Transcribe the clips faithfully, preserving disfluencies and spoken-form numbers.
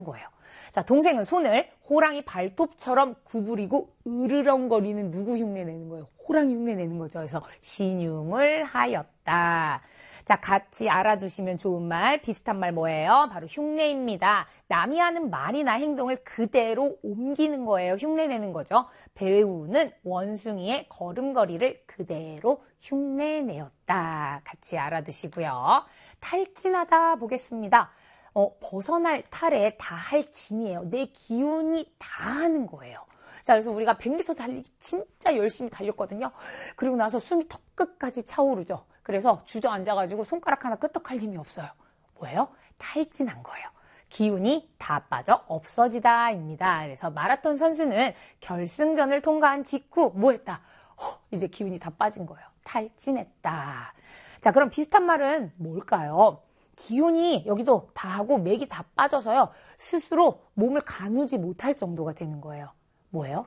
거예요. 자, 동생은 손을 호랑이 발톱처럼 구부리고 으르렁거리는 누구 흉내 내는 거예요? 호랑이 흉내 내는 거죠. 그래서 신용을 하였다. 자, 같이 알아두시면 좋은 말, 비슷한 말 뭐예요? 바로 흉내입니다. 남이 하는 말이나 행동을 그대로 옮기는 거예요. 흉내 내는 거죠. 배우는 원숭이의 걸음걸이를 그대로 흉내 내었다. 같이 알아두시고요. 탈진하다 보겠습니다. 어, 벗어날 탈에 다 할 진이에요. 내 기운이 다 하는 거예요. 자, 그래서 우리가 백 미터 달리기 진짜 열심히 달렸거든요. 그리고 나서 숨이 턱끝까지 차오르죠. 그래서 주저앉아가지고 손가락 하나 끄떡할 힘이 없어요. 뭐예요? 탈진한 거예요. 기운이 다 빠져 없어지다입니다. 그래서 마라톤 선수는 결승전을 통과한 직후 뭐 했다? 어, 이제 기운이 다 빠진 거예요. 탈진했다. 자, 그럼 비슷한 말은 뭘까요? 기운이 여기도 다 하고 맥이 다 빠져서요. 스스로 몸을 가누지 못할 정도가 되는 거예요. 뭐예요?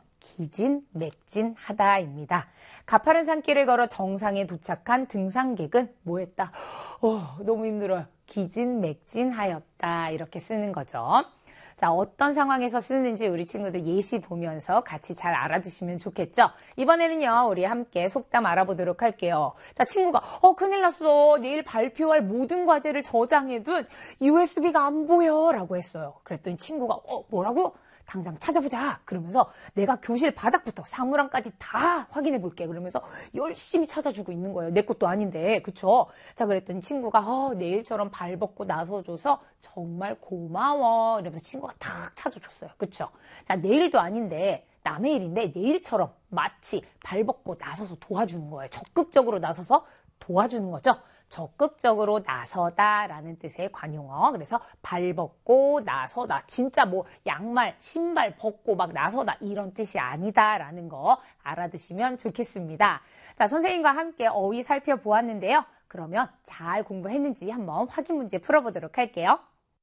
기진맥진하다입니다. 가파른 산길을 걸어 정상에 도착한 등산객은 뭐 했다? 어, 너무 힘들어요. 기진맥진하였다. 이렇게 쓰는 거죠. 자, 어떤 상황에서 쓰는지 우리 친구들 예시 보면서 같이 잘 알아두시면 좋겠죠? 이번에는요, 우리 함께 속담 알아보도록 할게요. 자, 친구가, 어, 큰일 났어. 내일 발표할 모든 과제를 저장해둔 유에스비가 안 보여. 라고 했어요. 그랬더니 친구가, 어, 뭐라고? 당장 찾아보자. 그러면서 내가 교실 바닥부터 사물함까지 다 확인해 볼게. 그러면서 열심히 찾아주고 있는 거예요. 내 것도 아닌데. 그쵸? 자, 그랬더니 친구가 어, 내일처럼 발 벗고 나서줘서 정말 고마워. 이러면서 친구가 탁 찾아줬어요. 그쵸? 자, 내일도 아닌데 남의 일인데 내일처럼 마치 발 벗고 나서서 도와주는 거예요. 적극적으로 나서서 도와주는 거죠. 적극적으로 나서다라는 뜻의 관용어. 그래서 발 벗고 나서다. 진짜 뭐 양말, 신발 벗고 막 나서다 이런 뜻이 아니다라는 거 알아두시면 좋겠습니다. 자, 선생님과 함께 어휘 살펴보았는데요. 그러면 잘 공부했는지 한번 확인 문제 풀어보도록 할게요.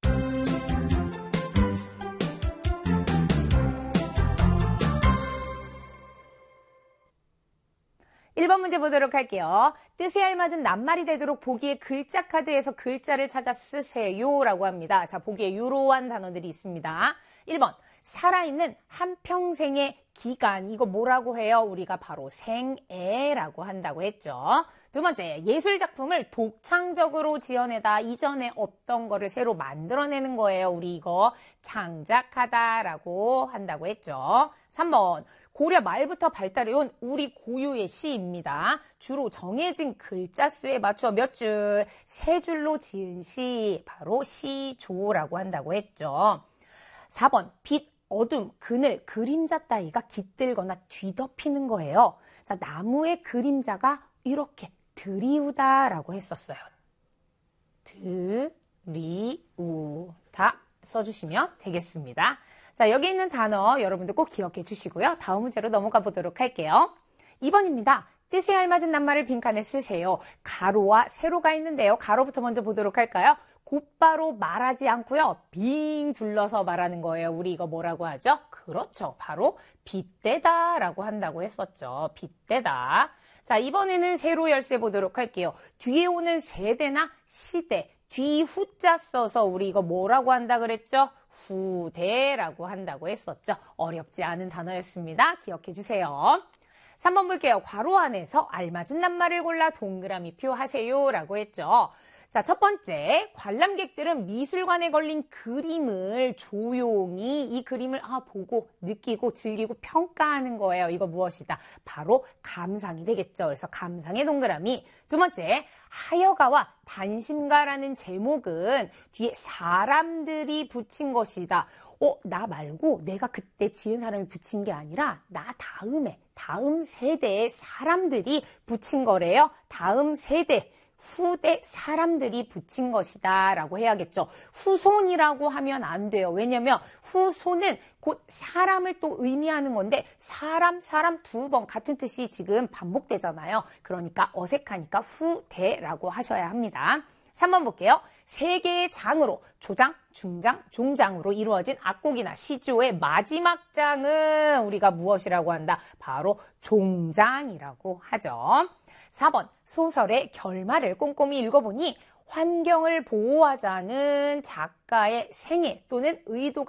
일 번 문제 보도록 할게요. 뜻에 알맞은 낱말이 되도록 보기에 글자 카드에서 글자를 찾아 쓰세요 라고 합니다. 자, 보기에 이러한 단어들이 있습니다. 일 번, 살아있는 한평생의 기간. 이거 뭐라고 해요? 우리가 바로 생애라고 한다고 했죠. 두 번째, 예술작품을 독창적으로 지어내다. 이전에 없던 거를 새로 만들어내는 거예요. 우리 이거 창작하다라고 한다고 했죠. 삼 번, 고려 말부터 발달해온 우리 고유의 시입니다. 주로 정해진 글자 수에 맞춰 몇 줄? 세 줄로 지은 시, 바로 시조라고 한다고 했죠. 사 번, 빛, 어둠, 그늘, 그림자 따위가 깃들거나 뒤덮이는 거예요. 자, 나무의 그림자가 이렇게 드리우다라고 했었어요. 드리우다 써주시면 되겠습니다. 자, 여기 있는 단어 여러분들 꼭 기억해 주시고요. 다음 문제로 넘어가 보도록 할게요. 이 번입니다. 뜻에 알맞은 낱말을 빈칸에 쓰세요. 가로와 세로가 있는데요. 가로부터 먼저 보도록 할까요? 곧바로 말하지 않고요. 빙 둘러서 말하는 거예요. 우리 이거 뭐라고 하죠? 그렇죠. 바로 빗대다라고 한다고 했었죠. 빗대다. 자, 이번에는 세로 열쇠 보도록 할게요. 뒤에 오는 세대나 시대, 뒤 후자 써서 우리 이거 뭐라고 한다 그랬죠? 후대라고 한다고 했었죠. 어렵지 않은 단어였습니다. 기억해 주세요. 삼 번 볼게요. 괄호 안에서 알맞은 낱말을 골라 동그라미표 하세요 라고 했죠. 자, 첫 번째, 관람객들은 미술관에 걸린 그림을 조용히 이 그림을 아, 보고 느끼고 즐기고 평가하는 거예요. 이거 무엇이다? 바로 감상이 되겠죠. 그래서 감상의 동그라미. 두 번째, 하여가와 단심가라는 제목은 뒤에 사람들이 붙인 것이다. 어, 나 말고 내가 그때 지은 사람이 붙인 게 아니라 나 다음에, 다음 세대의 사람들이 붙인 거래요. 다음 세대. 후대 사람들이 붙인 것이다 라고 해야겠죠. 후손이라고 하면 안 돼요. 왜냐면 후손은 곧 사람을 또 의미하는 건데 사람, 사람 두 번 같은 뜻이 지금 반복되잖아요. 그러니까 어색하니까 후대라고 하셔야 합니다. 삼 번 볼게요. 세 개의 장으로 조장, 중장, 종장으로 이루어진 악곡이나 시조의 마지막 장은 우리가 무엇이라고 한다? 바로 종장이라고 하죠. 사 번, 소설의 결말을 꼼꼼히 읽어보니 환경을 보호하자는 작가의 생애 또는 의도가